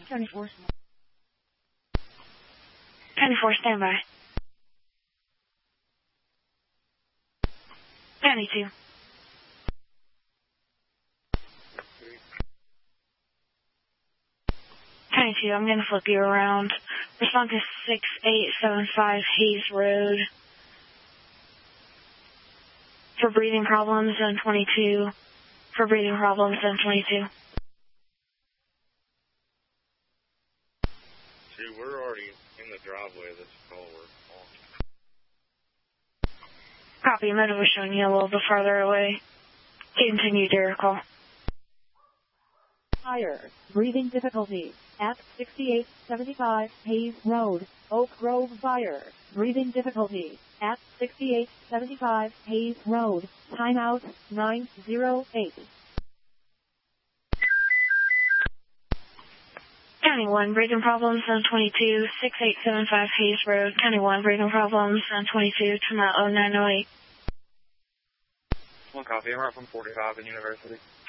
24. 24, standby. 92. 22, I'm going to flip you around. Respond to 6875 Hayes Road. For breathing problems, zone 22. For breathing problems, zone 22. See, we're already in the driveway of this culvert. Copy, motive was showing you a little bit farther away. Continue to call. Higher. Breathing difficulty. At 6875 Hayes Road, Oak Grove Fire. Breathing difficulty. At 6875 Hayes Road. Timeout 908. County 1, breathing problems, zone 22, 6875 Hayes Road. County 1, breathing problems, zone 22, timeout 0908. One copy, I'm out from 45 in University.